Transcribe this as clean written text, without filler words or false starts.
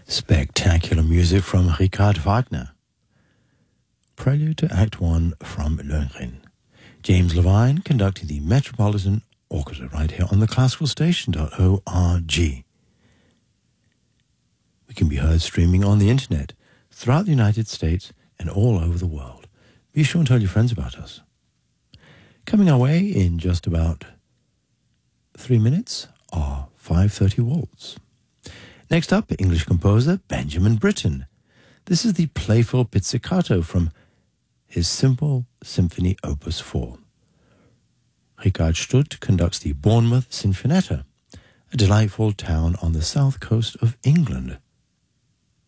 Spectacular music from Richard Wagner. Prelude to Act 1 from Lohengrin. James Levine conducting the Metropolitan Orchestra right here on the classicalstation.org. We can be heard streaming on the internet throughout the United States and all over the world. Be sure and tell your friends about us. Coming our way in just about 3 minutes are 5:30 Waltz. Next up, English composer Benjamin Britten. This is the playful pizzicato from his Simple Symphony Opus 4. Richard Stutt conducts the Bournemouth Sinfonietta, a delightful town on the south coast of England.